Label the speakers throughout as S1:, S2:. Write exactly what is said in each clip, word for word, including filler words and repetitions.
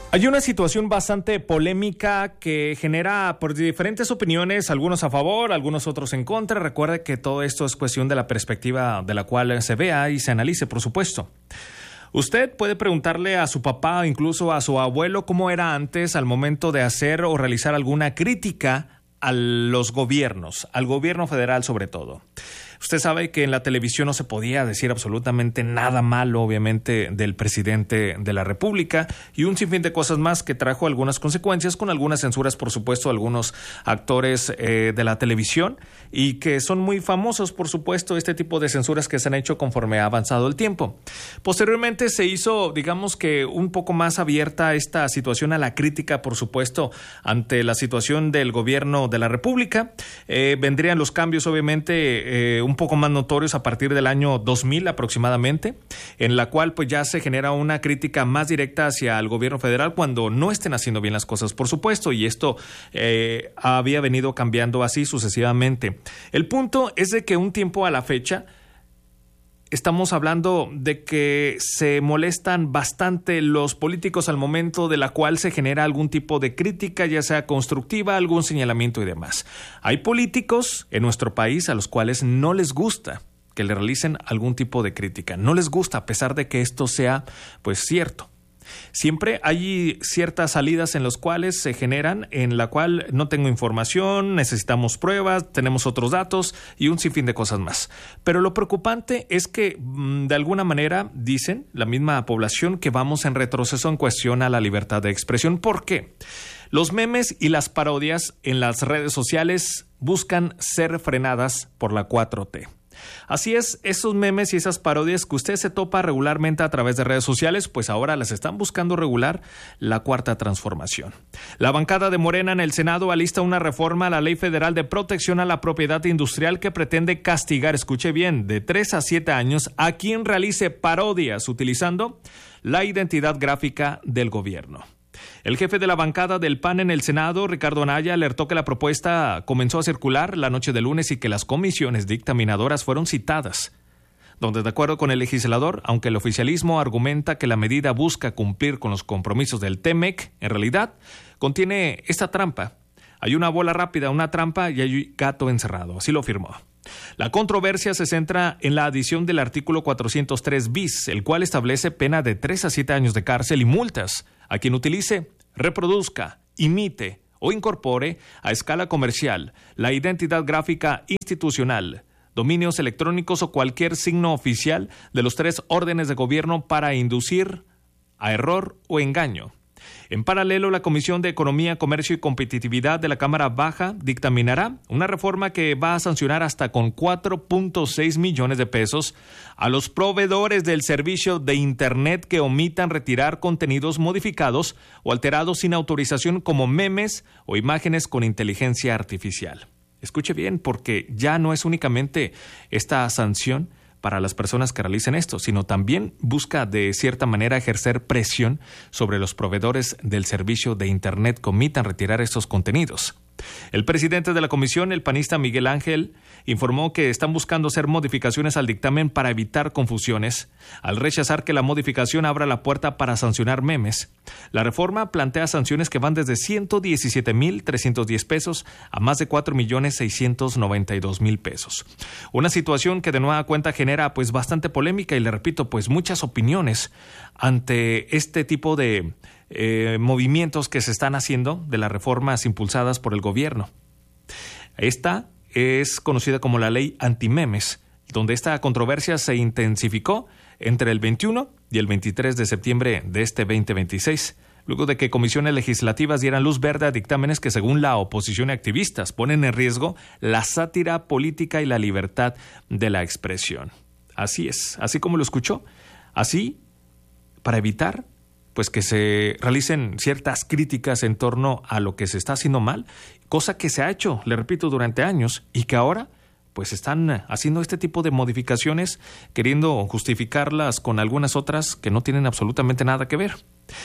S1: Hay una situación bastante polémica que genera por diferentes opiniones, algunos a favor, algunos otros en contra. Recuerde que todo esto es cuestión de la perspectiva de la cual se vea y se analice, por supuesto. Usted puede preguntarle a su papá, incluso a su abuelo, cómo era antes al momento de hacer o realizar alguna crítica a los gobiernos, al gobierno federal sobre todo. Usted sabe que en la televisión no se podía decir absolutamente nada malo, obviamente, del presidente de la República y un sinfín de cosas más que trajo algunas consecuencias con algunas censuras, por supuesto, algunos actores eh, de la televisión y que son muy famosos, por supuesto, este tipo de censuras que se han hecho conforme ha avanzado el tiempo. Posteriormente se hizo, digamos que un poco más abierta esta situación a la crítica, por supuesto, ante la situación del gobierno de la República. Eh, vendrían los cambios, obviamente, eh, un poco más notorios a partir del año dos mil aproximadamente, en la cual pues ya se genera una crítica más directa hacia el gobierno federal cuando no estén haciendo bien las cosas, por supuesto, y esto eh, había venido cambiando así sucesivamente. El punto es de que un tiempo a la fecha estamos hablando de que se molestan bastante los políticos al momento de la cual se genera algún tipo de crítica, ya sea constructiva, algún señalamiento y demás. Hay políticos en nuestro país a los cuales no les gusta que le realicen algún tipo de crítica. No les gusta, a pesar de que esto sea, pues, cierto. Siempre hay ciertas salidas en las cuales se generan, en la cual no tengo información, necesitamos pruebas, tenemos otros datos y un sinfín de cosas más. Pero lo preocupante es que, de alguna manera, dicen la misma población que vamos en retroceso en cuestión a la libertad de expresión. ¿Por qué? Los memes y las parodias en las redes sociales buscan ser frenadas por la cuatro T. Así es, esos memes y esas parodias que usted se topa regularmente a través de redes sociales, pues ahora las están buscando regular la Cuarta Transformación. La bancada de Morena en el Senado alista una reforma a la Ley Federal de Protección a la Propiedad Industrial que pretende castigar, escuche bien, de tres a siete años a quien realice parodias utilizando la identidad gráfica del gobierno. El jefe de la bancada del P A N en el Senado, Ricardo Anaya, alertó que la propuesta comenzó a circular la noche de lunes y que las comisiones dictaminadoras fueron citadas, donde, de acuerdo con el legislador, aunque el oficialismo argumenta que la medida busca cumplir con los compromisos del T M E C, en realidad contiene esta trampa. Hay una bola rápida, una trampa y hay gato encerrado, así lo afirmó. La controversia se centra en la adición del artículo cuatrocientos tres bis, el cual establece pena de tres a siete años de cárcel y multas a quien utilice, reproduzca, imite o incorpore a escala comercial la identidad gráfica institucional, dominios electrónicos o cualquier signo oficial de los tres órdenes de gobierno para inducir a error o engaño. En paralelo, la Comisión de Economía, Comercio y Competitividad de la Cámara Baja dictaminará una reforma que va a sancionar hasta con cuatro punto seis millones de pesos a los proveedores del servicio de Internet que omitan retirar contenidos modificados o alterados sin autorización como memes o imágenes con inteligencia artificial. Escuche bien, porque ya no es únicamente esta sanción para las personas que realicen esto, sino también busca de cierta manera ejercer presión sobre los proveedores del servicio de Internet que omitan retirar estos contenidos. El presidente de la comisión, el panista Miguel Ángel, informó que están buscando hacer modificaciones al dictamen para evitar confusiones, al rechazar que la modificación abra la puerta para sancionar memes. La reforma plantea sanciones que van desde ciento diecisiete mil trescientos diez pesos a más de cuatro millones seiscientos noventa y dos mil pesos. Una situación que de nueva cuenta genera pues bastante polémica y le repito, pues muchas opiniones ante este tipo de Eh, movimientos que se están haciendo de las reformas impulsadas por el gobierno. Esta es conocida como la ley antimemes, donde esta controversia se intensificó entre el veintiuno y el veintitrés de septiembre de este veinte veintiséis, luego de que comisiones legislativas dieran luz verde a dictámenes que, según la oposición y activistas, ponen en riesgo la sátira política y la libertad de la expresión. Así es, así como lo escuchó, así para evitar pues que se realicen ciertas críticas en torno a lo que se está haciendo mal, cosa que se ha hecho, le repito, durante años y que ahora pues están haciendo este tipo de modificaciones, queriendo justificarlas con algunas otras que no tienen absolutamente nada que ver.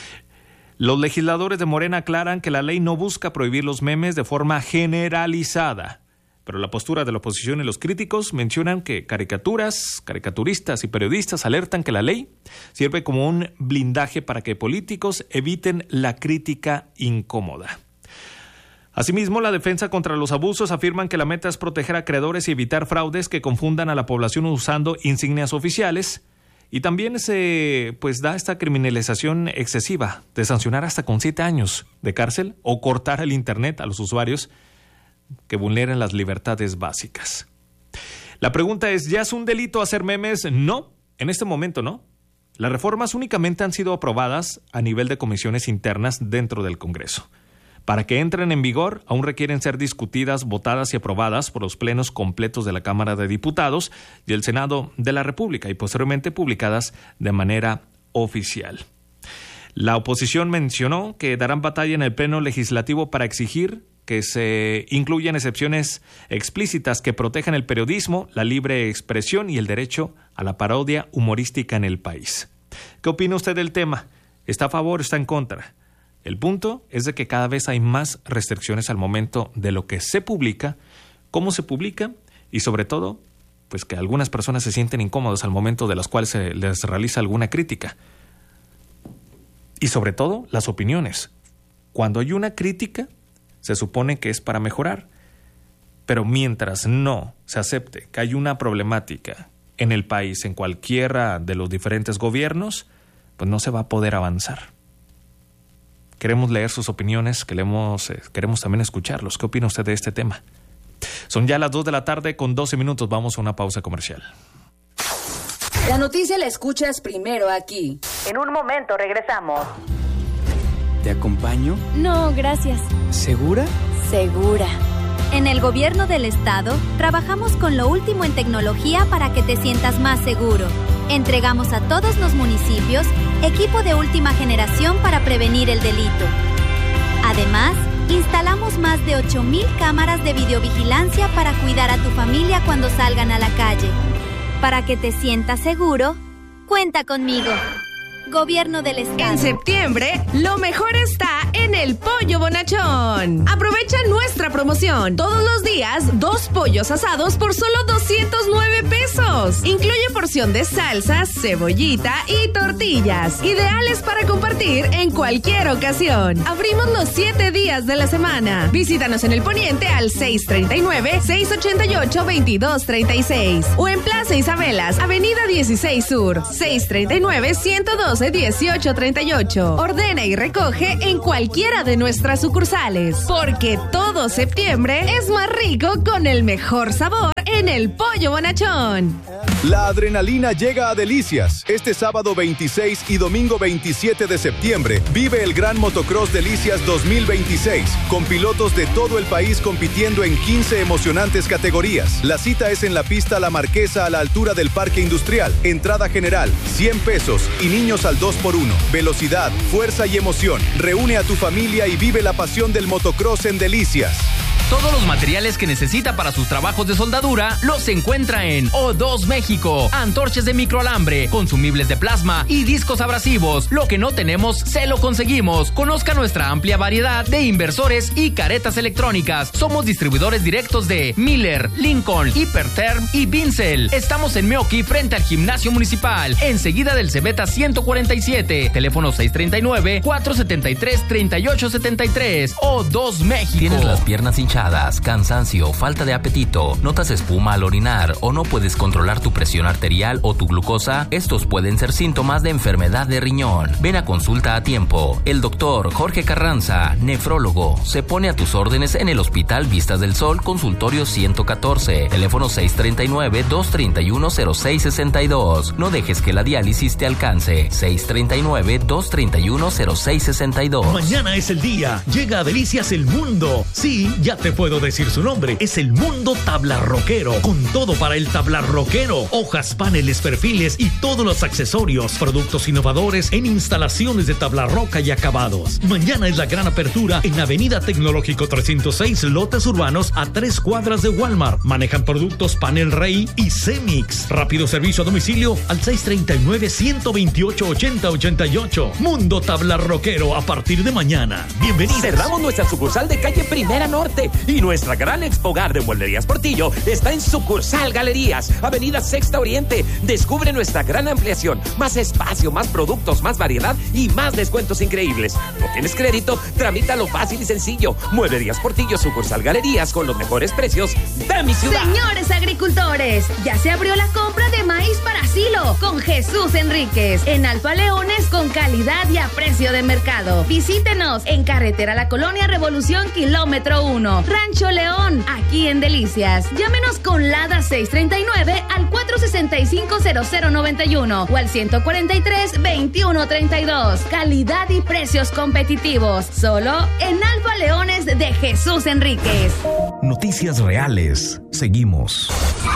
S1: Los legisladores de Morena aclaran que la ley no busca prohibir los memes de forma generalizada. Pero la postura de la oposición y los críticos mencionan que caricaturas, caricaturistas y periodistas alertan que la ley sirve como un blindaje para que políticos eviten la crítica incómoda. Asimismo, la defensa contra los abusos afirman que la meta es proteger a acreedores y evitar fraudes que confundan a la población usando insignias oficiales. Y también se pues da esta criminalización excesiva de sancionar hasta con siete años de cárcel o cortar el internet a los usuarios que vulneren las libertades básicas. La pregunta es, ¿ya es un delito hacer memes? No, en este momento no. Las reformas únicamente han sido aprobadas a nivel de comisiones internas dentro del Congreso. Para que entren en vigor, aún requieren ser discutidas, votadas y aprobadas por los plenos completos de la Cámara de Diputados y el Senado de la República y posteriormente publicadas de manera oficial. La oposición mencionó que darán batalla en el Pleno Legislativo para exigir que se incluyan excepciones explícitas que protejan el periodismo, la libre expresión y el derecho a la parodia humorística en el país. ¿Qué opina usted del tema? ¿Está a favor o está en contra? El punto es de que cada vez hay más restricciones al momento de lo que se publica, cómo se publica y sobre todo, pues que algunas personas se sienten incómodas al momento de las cuales se les realiza alguna crítica. Y sobre todo, las opiniones. Cuando hay una crítica, se supone que es para mejorar. Pero mientras no se acepte que hay una problemática en el país, en cualquiera de los diferentes gobiernos, pues no se va a poder avanzar. Queremos leer sus opiniones, queremos, eh, queremos también escucharlos. ¿Qué opina usted de este tema? Son ya las dos de la tarde con doce minutos. Vamos a una pausa comercial.
S2: La noticia la escuchas primero aquí. En un momento regresamos.
S3: ¿Te acompaño?
S4: No, gracias.
S3: ¿Segura?
S4: Segura.
S5: En el Gobierno del Estado, trabajamos con lo último en tecnología para que te sientas más seguro. Entregamos a todos los municipios equipo de última generación para prevenir el delito. Además, instalamos más de ocho mil cámaras de videovigilancia para cuidar a tu familia cuando salgan a la calle. Para que te sientas seguro, cuenta conmigo. Gobierno del Estado.
S6: En septiembre, lo mejor está en el Pollo Bonachón. Aprovecha nuestra promoción. Todos los días, dos pollos asados por solo doscientos nueve pesos. Incluye porción de salsas, cebollita y tortillas. Ideales para compartir en cualquier ocasión. Abrimos los siete días de la semana. Visítanos en el Poniente al seis treinta y nueve, seis ochenta y ocho, veintidós treinta y seis. O en Plaza Isabelas, Avenida dieciséis Sur, seis treinta y nueve, ciento doce, dieciocho treinta y ocho. Ordena y recoge en cualquiera de nuestras sucursales, porque todo septiembre es más rico con el mejor sabor en el Pollo Bonachón.
S7: La adrenalina llega a Delicias. Este sábado veintiséis y domingo veintisiete de septiembre vive el Gran Motocross Delicias dos mil veintiséis, con pilotos de todo el país compitiendo en quince emocionantes categorías. La cita es en la pista La Marquesa a la altura del Parque Industrial. Entrada general, cien pesos y niños al dos por uno. Velocidad, fuerza y emoción. Reúne a tu familia y vive la pasión del motocross en Delicias.
S8: Todos los materiales que necesita para sus trabajos de soldadura los encuentra en O dos México. Antorchas de microalambre, consumibles de plasma y discos abrasivos. Lo que no tenemos, se lo conseguimos. Conozca nuestra amplia variedad de inversores y caretas electrónicas. Somos distribuidores directos de Miller, Lincoln, Hiperterm y Vincel. Estamos en Meoqui frente al Gimnasio Municipal, enseguida del Cebeta ciento cuarenta y siete. Teléfono seis treinta y nueve, cuatro setenta y tres, treinta y ocho setenta y tres. O dos México.
S9: ¿Tienes las piernas hinchadas, cansancio, falta de apetito, notas espuma al orinar o no puedes controlar tu presión arterial o tu glucosa? Estos pueden ser síntomas de enfermedad de riñón. Ven a consulta a tiempo. El doctor Jorge Carranza, nefrólogo, se pone a tus órdenes en el Hospital Vistas del Sol, consultorio ciento catorce, teléfono seis treinta y nueve, dos treinta y uno, cero seis sesenta y dos. No dejes que la diálisis te alcance. seis treinta y nueve, dos treinta y uno, cero seis sesenta y dos.
S10: Mañana es el día. Llega a Delicias el Mundo. Sí, ya te puedo decir su nombre. Es el Mundo Tablarroquero. Con todo para el tablarroquero. Hojas, paneles, perfiles y todos los accesorios. Productos innovadores en instalaciones de tablarroca y acabados. Mañana es la gran apertura en Avenida Tecnológico trescientos seis, lotes urbanos a tres cuadras de Walmart. Manejan productos Panel Rey y Cemix. Rápido servicio a domicilio al seis treinta y nueve, ciento veintiocho, ochenta ochenta y ocho. Mundo Tablarroquero a partir de mañana. Bienvenidos.
S11: Cerramos nuestra sucursal de calle Primera Norte. Y nuestra gran expo hogar de Mueblerías Portillo está en sucursal Galerías, Avenida Sexta Oriente. Descubre nuestra gran ampliación, más espacio, más productos, más variedad y más descuentos increíbles. ¿No tienes crédito? Tramítalo fácil y sencillo. Mueblerías Portillo, sucursal Galerías, con los mejores precios de mi ciudad.
S2: Señores agricultores, ya se abrió la compra de maíz para silo con Jesús Enríquez en Alfa Leones, con calidad y a precio de mercado. Visítenos en Carretera La Colonia Revolución Kilómetro uno, Rancho León, aquí en Delicias. Llámenos con Lada seiscientos treinta y nueve al cuatro sesenta y cinco cero cero noventa y uno o al ciento cuarenta y tres veintiuno treinta y dos. Calidad y precios competitivos, solo en Alfa Leones de Jesús Enríquez.
S12: Noticias reales. Seguimos.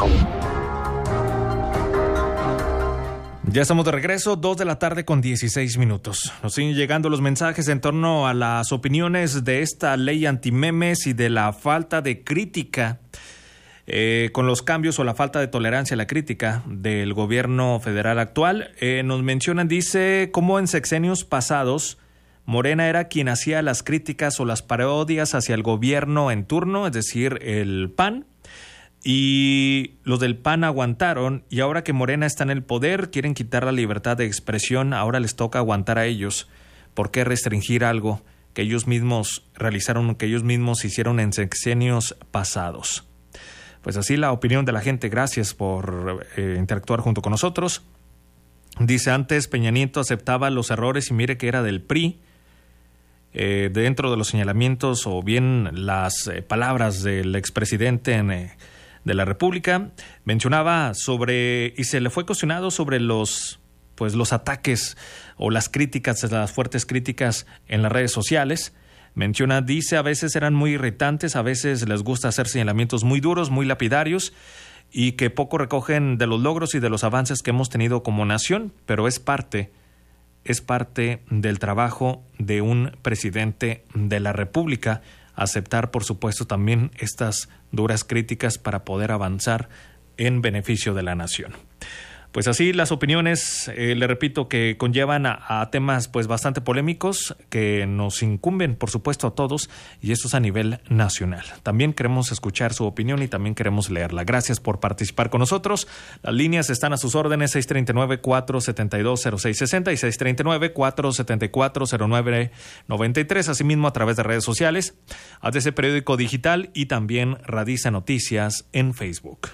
S1: Ya estamos de regreso, dos de la tarde con dieciséis minutos. Nos siguen llegando los mensajes en torno a las opiniones de esta ley antimemes y de la falta de crítica eh, con los cambios o la falta de tolerancia a la crítica del gobierno federal actual. Eh, nos mencionan, dice, cómo en sexenios pasados Morena era quien hacía las críticas o las parodias hacia el gobierno en turno, es decir, el P A N. Y los del P A N aguantaron, y ahora que Morena está en el poder, quieren quitar la libertad de expresión. Ahora les toca aguantar a ellos. ¿Por qué restringir algo que ellos mismos realizaron, que ellos mismos hicieron en sexenios pasados? Pues así la opinión de la gente. Gracias por eh, interactuar junto con nosotros. Dice, antes Peña Nieto aceptaba los errores y mire que era del P R I. Eh, dentro de los señalamientos o bien las eh, palabras del expresidente en... Eh, de la República, mencionaba sobre, y se le fue cuestionado sobre los, pues los ataques o las críticas, las fuertes críticas en las redes sociales. Menciona, dice, a veces eran muy irritantes, a veces les gusta hacer señalamientos muy duros, muy lapidarios, y que poco recogen de los logros y de los avances que hemos tenido como nación, pero es parte, es parte del trabajo de un presidente de la República, aceptar, por supuesto, también estas duras críticas para poder avanzar en beneficio de la nación. Pues así las opiniones, eh, le repito, que conllevan a, a temas pues bastante polémicos que nos incumben, por supuesto, a todos, y esto es a nivel nacional. También queremos escuchar su opinión y también queremos leerla. Gracias por participar con nosotros. Las líneas están a sus órdenes, seis tres nueve, cuatro siete dos, cero seis seis cero y seis tres nueve, cuatro siete cuatro, cero nueve nueve tres. Asimismo, a través de redes sociales, A D C Periódico Digital y también Radiza Noticias en Facebook.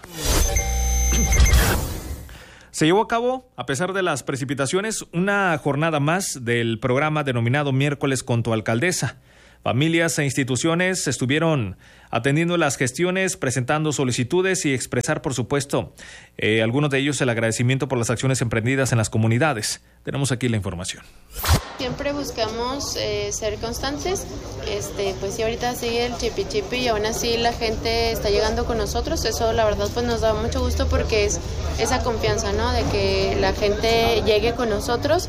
S1: Se llevó a cabo, a pesar de las precipitaciones, una jornada más del programa denominado Miércoles con tu Alcaldesa. Familias e instituciones estuvieron atendiendo las gestiones, presentando solicitudes y expresar, por supuesto, eh, algunos de ellos el agradecimiento por las acciones emprendidas en las comunidades. Tenemos aquí la información.
S13: Siempre buscamos eh, ser constantes, este, pues sí, ahorita sigue el chipi chipi y aún así la gente está llegando con nosotros. Eso la verdad pues nos da mucho gusto porque es esa confianza, ¿no? De que la gente llegue con nosotros.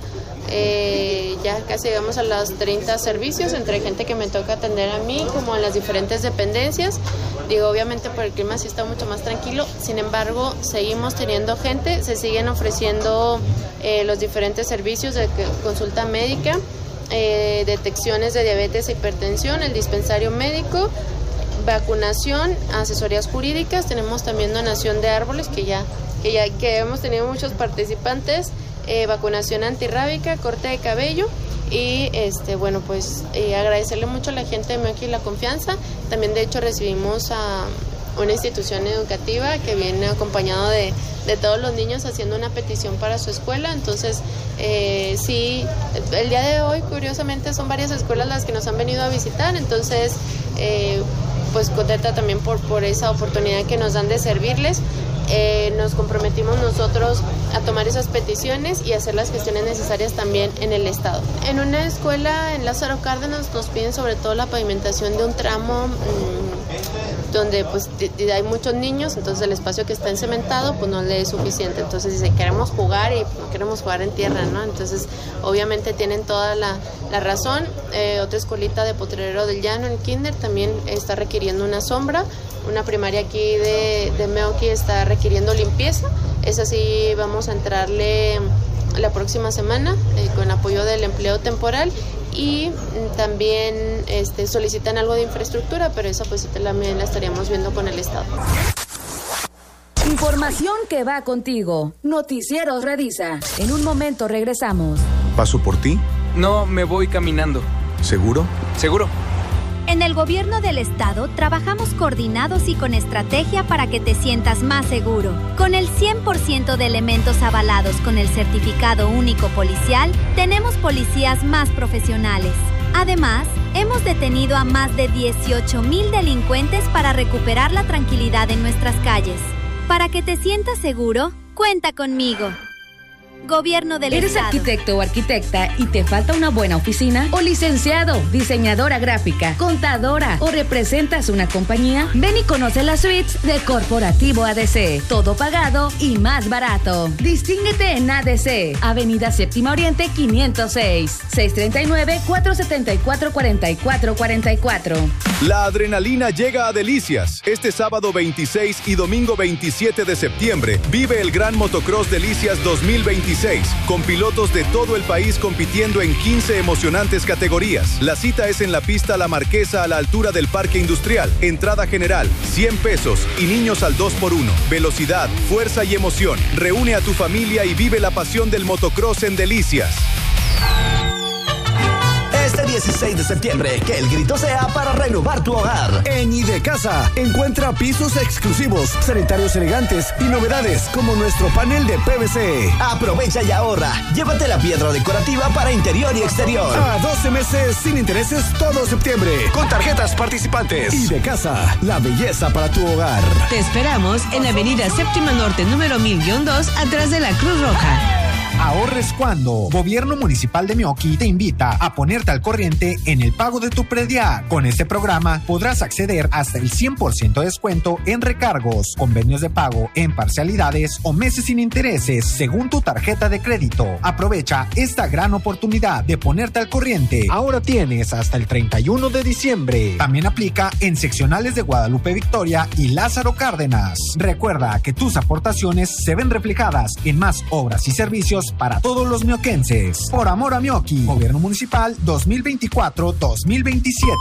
S13: Eh, ya casi llegamos a los treinta servicios, entre gente que me toca atender a mí como a las diferentes dependencias. Digo, obviamente por el clima sí está mucho más tranquilo, sin embargo seguimos teniendo gente, se siguen ofreciendo eh, los diferentes servicios de consulta médica, eh, detecciones de diabetes e hipertensión, el dispensario médico, vacunación, asesorías jurídicas, tenemos también donación de árboles que ya, que ya que hemos tenido muchos participantes. Eh, vacunación antirrábica, corte de cabello y este bueno pues eh, agradecerle mucho a la gente de Meoqui la confianza. También de hecho recibimos a una institución educativa que viene acompañado de, de todos los niños haciendo una petición para su escuela. Entonces eh, sí, el día de hoy curiosamente son varias escuelas las que nos han venido a visitar, entonces eh, pues contenta también por, por esa oportunidad que nos dan de servirles. Eh, nos comprometimos nosotros a tomar esas peticiones y hacer las gestiones necesarias también en el estado. En una escuela en Lázaro Cárdenas nos piden sobre todo la pavimentación de un tramo mmm, donde pues hay muchos niños, entonces el espacio que está encementado pues no le es suficiente. Entonces dice, queremos jugar y no queremos jugar en tierra, ¿no? Entonces obviamente tienen toda la, la razón. Eh, otra escuelita de Potrero del Llano en Kinder también está requiriendo una sombra. Una primaria aquí de, de Meoqui está requiriendo limpieza. Es así, vamos a entrarle la próxima semana eh, con apoyo del empleo temporal y también este, solicitan algo de infraestructura, pero esa pues también la estaríamos viendo con el Estado.
S2: Información que va contigo. Noticieros Redisa. En un momento regresamos.
S7: ¿Paso por ti?
S3: No, me voy caminando.
S7: ¿Seguro?
S3: Seguro.
S5: En el gobierno del estado trabajamos coordinados y con estrategia para que te sientas más seguro. Con el cien por ciento de elementos avalados con el certificado único policial, tenemos policías más profesionales. Además, hemos detenido a más de dieciocho mil delincuentes para recuperar la tranquilidad en nuestras calles. Para que te sientas seguro, cuenta conmigo. Gobierno del
S2: ¿Eres
S5: Estado.
S2: arquitecto o arquitecta y te falta una buena oficina? ¿O licenciado, diseñadora gráfica, contadora o representas una compañía? Ven y conoce las suites de Corporativo A D C. Todo pagado y más barato. Distínguete en A D C, Avenida Séptima Oriente quinientos seis, seis tres nueve, cuatro siete cuatro, cuatro cuatro cuatro cuatro.
S7: La adrenalina llega a Delicias. Este sábado veintiséis y domingo veintisiete de septiembre vive el Gran Motocross Delicias dos mil veintiséis, con pilotos de todo el país compitiendo en quince emocionantes categorías. La cita es en la pista La Marquesa a la altura del Parque Industrial. Entrada general, cien pesos y niños al dos por uno. Velocidad, fuerza y emoción. Reúne a tu familia y vive la pasión del motocross en Delicias.
S14: Este dieciséis de septiembre, que el grito sea para renovar tu hogar. En Idecasa, encuentra pisos exclusivos, sanitarios elegantes y novedades como nuestro panel de P V C. Aprovecha y ahorra. Llévate la piedra decorativa para interior y exterior. A doce meses sin intereses todo septiembre, con tarjetas participantes. Idecasa, la belleza para tu hogar.
S6: Te esperamos en Avenida Séptima Norte, número mil dos, atrás de la Cruz Roja.
S15: Ahorres cuando. Gobierno Municipal de Meoqui te invita a ponerte al corriente en el pago de tu predial. Con este programa podrás acceder hasta el cien por ciento de descuento en recargos, convenios de pago en parcialidades o meses sin intereses según tu tarjeta de crédito. Aprovecha esta gran oportunidad de ponerte al corriente. Ahora tienes hasta el treinta y uno de diciembre. También aplica en seccionales de Guadalupe Victoria y Lázaro Cárdenas. Recuerda que tus aportaciones se ven reflejadas en más obras y servicios para todos los mioquenses. Por amor a Meoqui. Gobierno Municipal dos mil veinticuatro a dos mil veintisiete.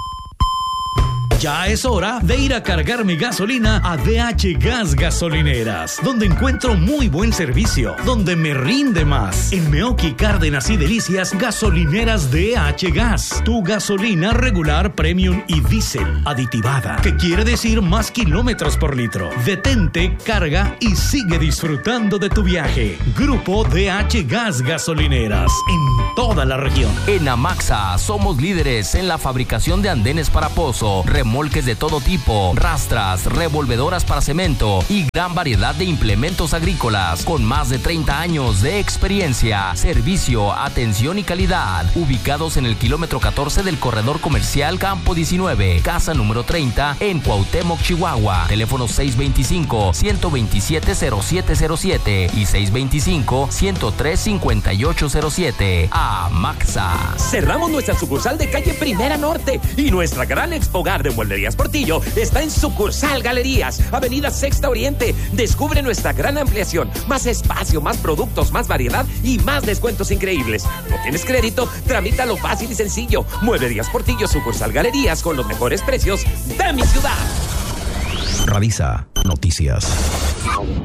S10: Ya es hora de ir a cargar mi gasolina a D H Gas Gasolineras, donde encuentro muy buen servicio, donde me rinde más. En Meoqui, Cárdenas y Delicias, gasolineras D H Gas. Tu gasolina regular, premium y diésel aditivada, que quiere decir más kilómetros por litro. Detente, carga y sigue disfrutando de tu viaje. Grupo D H Gas Gasolineras, en toda la región.
S9: En Amaxa somos líderes en la fabricación de andenes para pozo, remolques de todo tipo, rastras, revolvedoras para cemento y gran variedad de implementos agrícolas con más de treinta años de experiencia, servicio, atención y calidad. Ubicados en el kilómetro catorce del corredor comercial Campo diecinueve, casa número treinta en Cuauhtémoc, Chihuahua. Teléfono seis veinticinco, ciento veintisiete, cero siete cero siete y seis veinticinco, ciento tres, cincuenta y ocho cero siete. Amaxa.
S11: Cerramos nuestra sucursal de calle Primera Norte y nuestra gran expogar de Mueblerías Portillo está en sucursal Galerías, Avenida Sexta Oriente. Descubre nuestra gran ampliación, más espacio, más productos, más variedad y más descuentos increíbles. ¿No tienes crédito? Tramítalo fácil y sencillo. Mueblerías Portillo, sucursal Galerías, con los mejores precios de mi ciudad.
S12: Radisa Noticias.